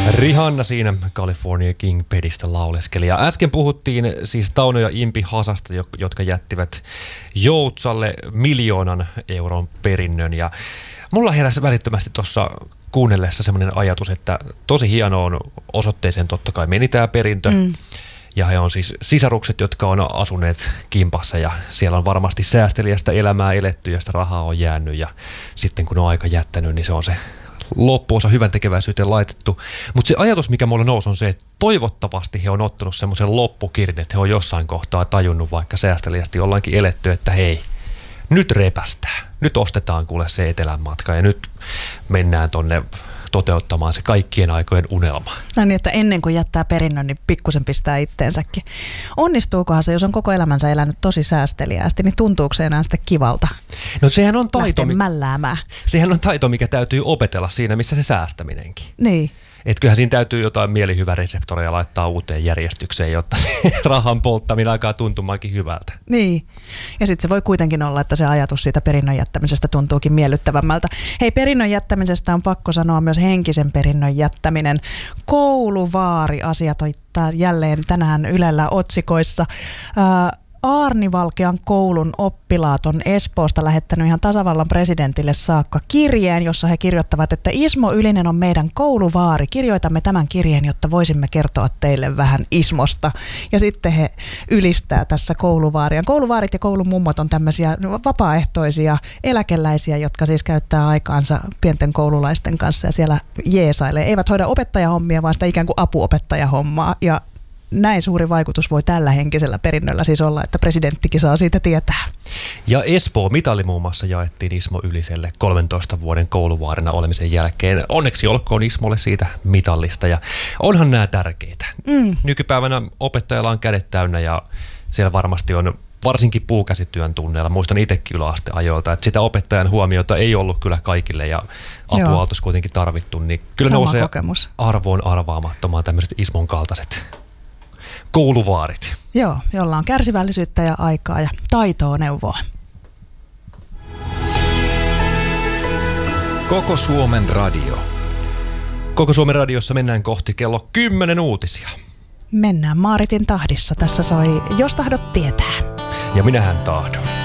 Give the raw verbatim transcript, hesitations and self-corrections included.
Rihanna siinä California King-pedistä lauleskeli. Ja äsken puhuttiin siis Tauno ja Impi Hasasta, jotka jättivät Joutsalle miljoonan euron perinnön. Ja mulla heräsi välittömästi tuossa kuunnellessa semmoinen ajatus, että tosi hieno on osoitteeseen totta kai meni tämä perintö. Mm. Ja he on siis sisarukset, jotka on asuneet kimpassa ja siellä on varmasti säästeliästä elämää eletty ja sitä rahaa on jäänyt. Ja sitten kun on aika jättänyt, niin se on se loppuosa hyvän tekeväisyyteen laitettu. Mutta se ajatus, mikä mulla nousi, on se, että toivottavasti he on ottanut semmoisen loppukirin, että he on jossain kohtaa tajunnut, vaikka säästeliästi ollaankin eletty, että hei, nyt repästää. Nyt ostetaan kuule se etelän matka ja nyt mennään tonne toteuttamaan se kaikkien aikojen unelma. No niin, että ennen kuin jättää perinnön, niin pikkusen pistää itteensäkin. Onnistuukohan se, jos on koko elämänsä elänyt tosi säästeliäästi, niin tuntuuko se enää sitten kivalta? No sehän on taito, mi- sehän on taito, mikä täytyy opetella siinä, missä se säästäminenkin. Niin. Että kyllähän siinä täytyy jotain mielihyväreseptoreja laittaa uuteen järjestykseen, jotta se rahan polttaminen alkaa tuntumaankin hyvältä. Niin. Ja sitten se voi kuitenkin olla, että se ajatus siitä perinnön jättämisestä tuntuukin miellyttävämmältä. Hei, perinnön jättämisestä on pakko sanoa myös henkisen perinnön jättäminen. Kouluvaari-asiat on jälleen tänään Ylellä otsikoissa. Äh, Aarnivalkean koulun oppilaat on Espoosta lähettänyt ihan tasavallan presidentille saakka kirjeen, jossa he kirjoittavat, että Ismo Ylinen on meidän kouluvaari. Kirjoitamme tämän kirjeen, jotta voisimme kertoa teille vähän Ismosta. Ja sitten he ylistää tässä kouluvaaria. Kouluvaarit ja koulumummot on tämmöisiä vapaaehtoisia eläkeläisiä, jotka siis käyttää aikaansa pienten koululaisten kanssa ja siellä jeesailee. Eivät hoida opettajahommia, vaan sitä ikään kuin apuopettajahommaa. Ja näin suuri vaikutus voi tällä henkisellä perinnöllä siis olla, että presidenttikin saa siitä tietää. Ja Espoo mitali muun muassa jaettiin Ismo Yliselle kolmentoista vuoden kouluvaarina olemisen jälkeen. Onneksi olkoon Ismolle siitä mitallista ja onhan nämä tärkeitä. Mm. Nykypäivänä opettajalla on kädet täynnä ja siellä varmasti on varsinkin puukäsityön tunneilla. Muistan itsekin yläasteajoilta, että sitä opettajan huomiota ei ollut kyllä kaikille ja apua oltaisi kuitenkin tarvittu. Niin kyllä sama nousee kokemus. Arvoon arvaamattomaan tämmöiset Ismon kaltaiset kouluvaarit. Joo, jolla on kärsivällisyyttä ja aikaa ja taitoa neuvoa. Koko Suomen radio. Koko Suomen radiossa mennään kohti kello kymmenen uutisia. Mennään Maaritin tahdissa. Tässä soi Jos tahdot tietää. Ja minähän tahdon.